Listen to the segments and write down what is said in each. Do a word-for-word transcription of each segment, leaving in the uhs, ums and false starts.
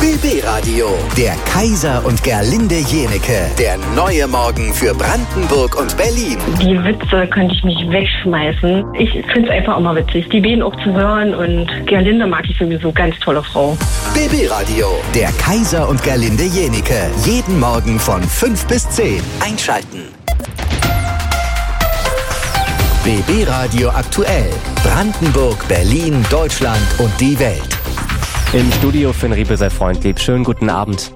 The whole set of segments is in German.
B B Radio, der Kaiser und Gerlinde Jenecke. Der neue Morgen für Brandenburg und Berlin. Die Witze könnte ich nicht wegschmeißen. Ich finde es einfach immer witzig, die beiden auch zu hören. Und Gerlinde mag ich sowieso, ganz tolle Frau. B B Radio, der Kaiser und Gerlinde Jenecke. Jeden Morgen von fünf bis zehn. Einschalten. B B Radio aktuell. Brandenburg, Berlin, Deutschland und die Welt. Im Studio Finn Riebe sehr freundlich. Schönen guten Abend.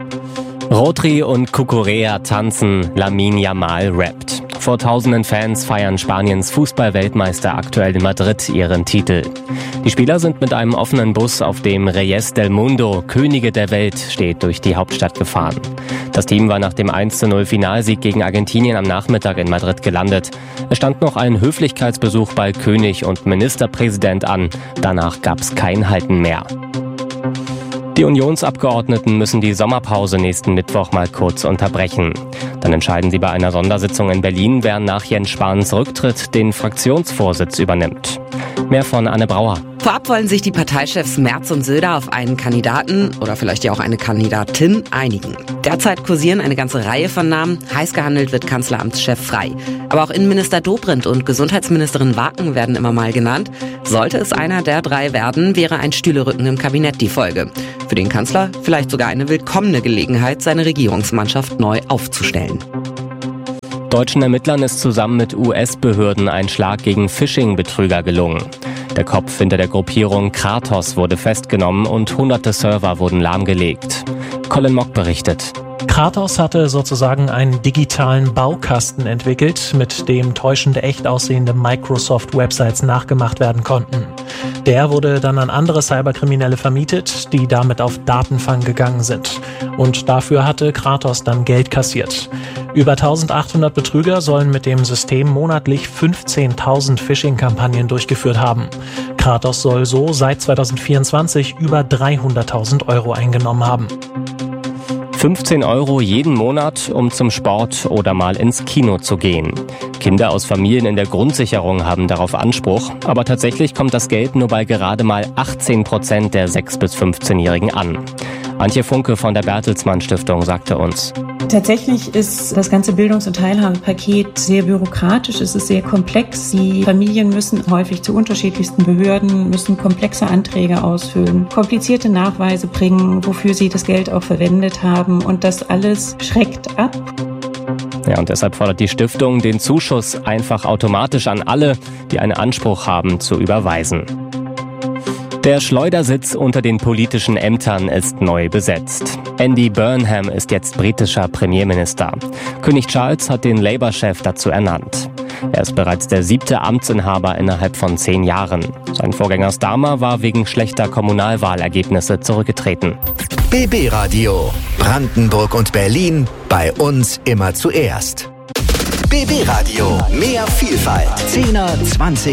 Rodri und Cucurella tanzen, Lamine Yamal rappt. Vor tausenden Fans feiern Spaniens Fußball-Weltmeister aktuell in Madrid ihren Titel. Die Spieler sind mit einem offenen Bus, auf dem Reyes del Mundo, Könige der Welt, steht, durch die Hauptstadt gefahren. Das Team war nach dem eins zu null Finalsieg gegen Argentinien am Nachmittag in Madrid gelandet. Es stand noch ein Höflichkeitsbesuch bei König und Ministerpräsident an. Danach gab's kein Halten mehr. Die Unionsabgeordneten müssen die Sommerpause nächsten Mittwoch mal kurz unterbrechen. Dann entscheiden sie bei einer Sondersitzung in Berlin, wer nach Jens Spahns Rücktritt den Fraktionsvorsitz übernimmt. Mehr von Anne Brauer. Vorab wollen sich die Parteichefs Merz und Söder auf einen Kandidaten oder vielleicht ja auch eine Kandidatin einigen. Derzeit kursieren eine ganze Reihe von Namen. Heiß gehandelt wird Kanzleramtschef Frey. Aber auch Innenminister Dobrindt und Gesundheitsministerin Waken werden immer mal genannt. Sollte es einer der drei werden, wäre ein Stühlerücken im Kabinett die Folge. Für den Kanzler vielleicht sogar eine willkommene Gelegenheit, seine Regierungsmannschaft neu aufzustellen. Deutschen Ermittlern ist zusammen mit U S-Behörden ein Schlag gegen Phishing-Betrüger gelungen. Der Kopf hinter der Gruppierung Kratos wurde festgenommen und hunderte Server wurden lahmgelegt. Colin Mock berichtet. Kratos hatte sozusagen einen digitalen Baukasten entwickelt, mit dem täuschend echt aussehende Microsoft-Websites nachgemacht werden konnten. Der wurde dann an andere Cyberkriminelle vermietet, die damit auf Datenfang gegangen sind. Und dafür hatte Kratos dann Geld kassiert. Über eintausendachthundert Betrüger sollen mit dem System monatlich fünfzehntausend Phishing-Kampagnen durchgeführt haben. Kratos soll so seit zweitausendvierundzwanzig über dreihunderttausend Euro eingenommen haben. fünfzehn Euro jeden Monat, um zum Sport oder mal ins Kino zu gehen. Kinder aus Familien in der Grundsicherung haben darauf Anspruch, aber tatsächlich kommt das Geld nur bei gerade mal achtzehn Prozent der sechs- bis fünfzehnjährigen an. Antje Funke von der Bertelsmann Stiftung sagte uns: Tatsächlich ist das ganze Bildungs- und Teilhabepaket sehr bürokratisch, es ist sehr komplex. Die Familien müssen häufig zu unterschiedlichsten Behörden, müssen komplexe Anträge ausfüllen, komplizierte Nachweise bringen, wofür sie das Geld auch verwendet haben, und das alles schreckt ab. Ja, und deshalb fordert die Stiftung, den Zuschuss einfach automatisch an alle, die einen Anspruch haben, zu überweisen. Der Schleudersitz unter den politischen Ämtern ist neu besetzt. Andy Burnham ist jetzt britischer Premierminister. König Charles hat den Labour-Chef dazu ernannt. Er ist bereits der siebte Amtsinhaber innerhalb von zehn Jahren. Sein Vorgänger Starmer war wegen schlechter Kommunalwahlergebnisse zurückgetreten. B B Radio, Brandenburg und Berlin, bei uns immer zuerst. B B Radio, mehr Vielfalt. Zehner, zwanzig